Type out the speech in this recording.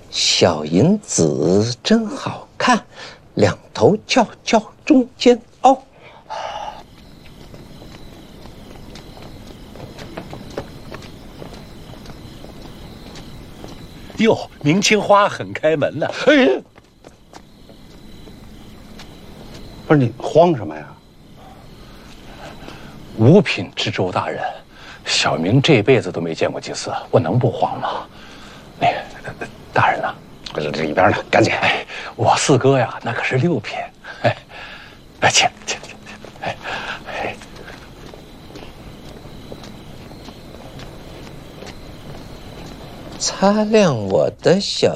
小银子真好看，两头翘翘中间凹。 哟，明清花很开门呢。 哎，不是你慌什么呀？ 五品知州大人，小明这辈子都没见过几次，我能不慌吗？那个大人呢？ 这一边呢，赶紧！ 哎，我四哥呀，那可是6品。哎，请。哎。 擦亮我的小